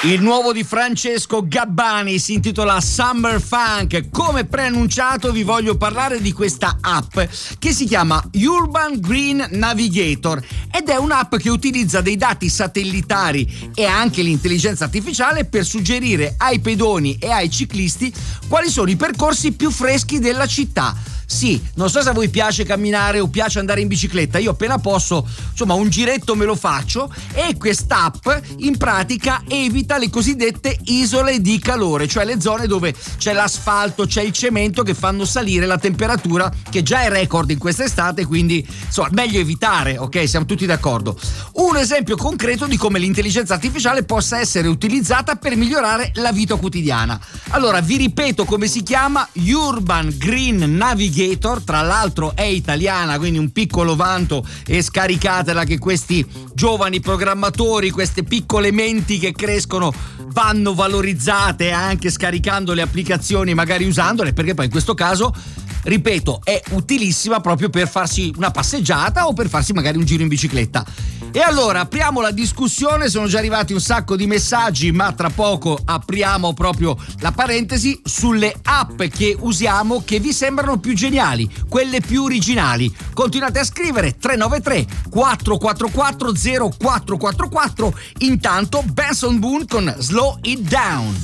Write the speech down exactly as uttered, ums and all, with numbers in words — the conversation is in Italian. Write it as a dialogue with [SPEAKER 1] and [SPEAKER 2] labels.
[SPEAKER 1] Il nuovo di Francesco Gabbani si intitola Summer Funk. Come preannunciato vi voglio parlare di questa app che si chiama Urban Green Navigator ed è un'app che utilizza dei dati satellitari e anche l'intelligenza artificiale per suggerire ai pedoni e ai ciclisti quali sono i percorsi più freschi della città. Sì, non so se a voi piace camminare o piace andare in bicicletta, io appena posso, insomma, un giretto me lo faccio e quest'app in pratica evita le cosiddette isole di calore, cioè le zone dove c'è l'asfalto, c'è il cemento che fanno salire la temperatura, che già è record in quest'estate, quindi insomma meglio evitare, ok? Siamo tutti d'accordo. Un esempio concreto di come l'intelligenza artificiale possa essere utilizzata per migliorare la vita quotidiana. Allora, vi ripeto come si chiama: Urban Green Navigator. Tra l'altro è italiana, quindi un piccolo vanto, e scaricatela che questi giovani programmatori, queste piccole menti che crescono vanno valorizzate anche scaricando le applicazioni, magari usandole, perché poi in questo caso, ripeto, è utilissima proprio per farsi una passeggiata o per farsi magari un giro in bicicletta. E allora apriamo la discussione, sono già arrivati un sacco di messaggi, ma tra poco apriamo proprio la parentesi sulle app che usiamo che vi sembrano più geniali, quelle più originali. Continuate a scrivere tre nove tre quattro quattro quattro zero quattro quattro quattro. Intanto Benson Boone con Slow It Down.